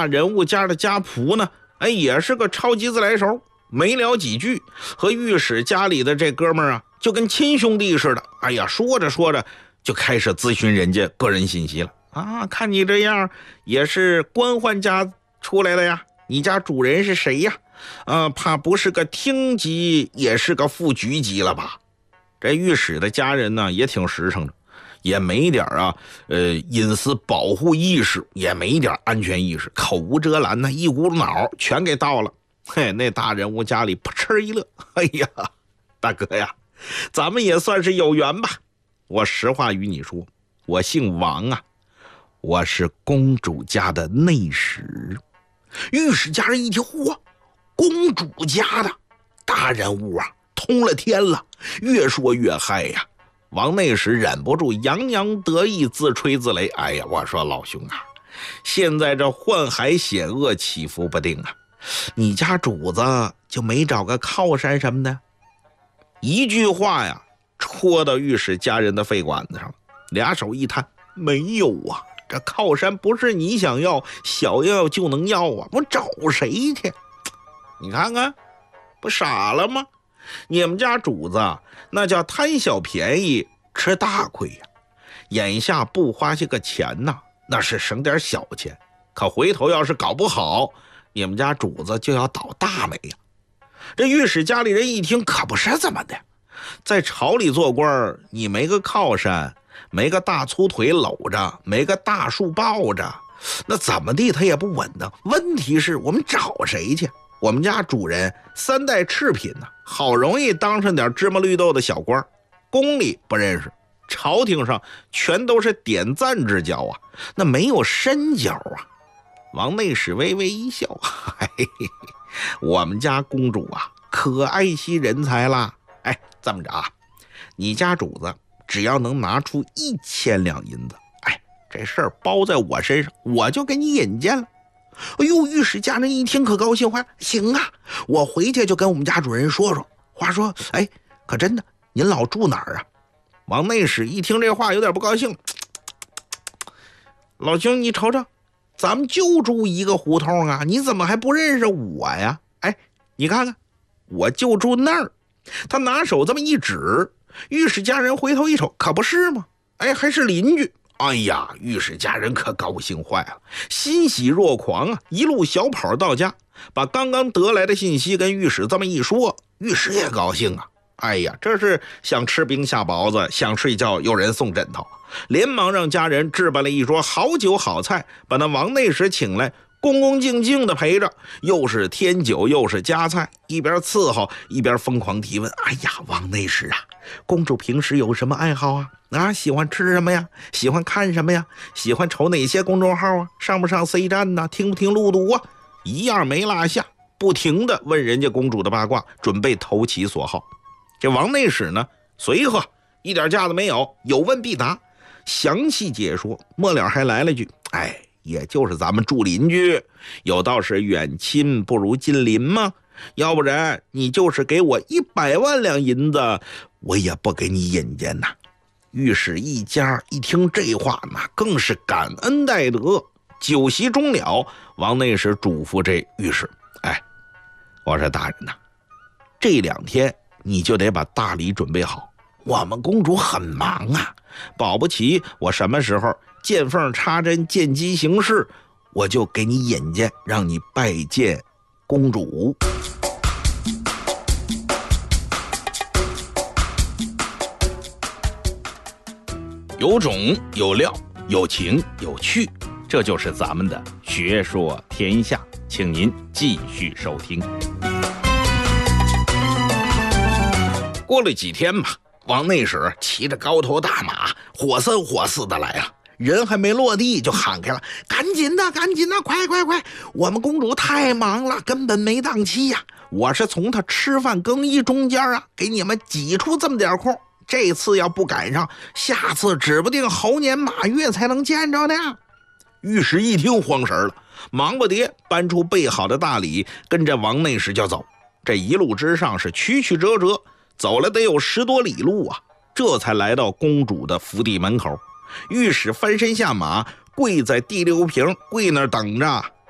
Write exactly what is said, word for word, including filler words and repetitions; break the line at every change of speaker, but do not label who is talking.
大人物家的家仆呢，哎，也是个超级自来熟，没聊几句，和御史家里的这哥们儿啊，就跟亲兄弟似的。哎呀，说着说着就开始咨询人家个人信息了啊！看你这样，也是官宦家出来的呀？你家主人是谁呀？啊，怕不是个厅级，也是个副局级了吧？这御史的家人呢，也挺实诚的，也没点啊，呃，隐私保护意识，也没点安全意识，口无遮拦呢，一股脑全给倒了。嘿，那大人物家里扑哧一乐，哎呀，大哥呀，咱们也算是有缘吧。我实话与你说，我姓王啊，我是公主家的内史。御史家人一听，嚯，公主家的大人物啊，通了天了，越说越嗨呀。王内史忍不住洋洋得意，自吹自擂。哎呀，我说老兄啊，现在这宦海险恶，起伏不定啊，你家主子就没找个靠山什么的？一句话呀，戳到御史家人的肺管子上了，俩手一摊，没有啊，这靠山不是你想要想要就能要啊，我找谁去？你看看，不傻了吗？你们家主子那叫贪小便宜吃大亏呀、啊！眼下不花些个钱呐，那是省点小钱，可回头要是搞不好，你们家主子就要倒大霉呀、啊！这御史家里人一听，可不是这么的，在朝里做官，你没个靠山，没个大粗腿搂着，没个大树抱着，那怎么地他也不稳当。问题是我们找谁去？我们家主人三代赤贫呢、啊，好容易当上点芝麻绿豆的小官，宫里不认识，朝廷上全都是点赞之交啊，那没有深交啊。王内史微微一笑，嘿嘿嘿，我们家公主啊，可爱惜人才啦。哎，这么着啊，你家主子只要能拿出一千两银子，哎，这事儿包在我身上，我就给你引荐了。哎呦，御史家人一听可高兴坏了，行啊，我回去就跟我们家主人说说。话说，哎，可真的，您老住哪儿啊？王内史一听这话有点不高兴，老兄，你瞅瞅，咱们就住一个胡同啊，你怎么还不认识我呀？哎，你看看，我就住那儿。他拿手这么一指，御史家人回头一瞅，可不是吗？哎，还是邻居。哎呀，御史家人可高兴坏了，欣喜若狂啊，一路小跑到家，把刚刚得来的信息跟御史这么一说，御史也高兴啊。哎呀，这是想吃冰下包子，想睡觉有人送枕头，连忙让家人置办了一桌好酒好菜，把那王内史请来，恭恭敬敬的陪着，又是添酒又是夹菜，一边伺候一边疯狂提问。哎呀，王内史啊，公主平时有什么爱好啊？啊，喜欢吃什么呀？喜欢看什么呀？喜欢瞅哪些公众号啊？上不上 C 站呢、啊？听不听路读啊？一样没落下，不停的问人家公主的八卦，准备投其所好。这王内史呢，随和，一点架子没有，有问必答，详细解说。末了还来了句：“哎，也就是咱们住邻居，有道是远亲不如近邻吗？要不然你就是给我一百万两银子，我也不给你引荐呐。”御史一家一听这话，那更是感恩戴德。酒席终了，王内史嘱咐这御史：“哎，我说大人呐，这两天你就得把大礼准备好。我们公主很忙啊，保不齐我什么时候见缝插针、见机行事，我就给你引荐，让你拜见公主。”有种有料，有情有趣，这就是咱们的学说天下，请您继续收听。过了几天吧，王内史骑着高头大马，火森火似的来了，人还没落地就喊开了：“赶紧的，赶紧的，快快快！我们公主太忙了，根本没档期呀！我是从她吃饭更衣中间啊，给你们挤出这么点空。这次要不赶上，下次指不定猴年马月才能见着呢。”御史一听慌神了，忙不迭搬出备好的大礼，跟着王内史就走。这一路之上是曲曲折折，走了得有十多里路啊，这才来到公主的府邸门口。御史翻身下马，跪在地溜平，跪那儿等着。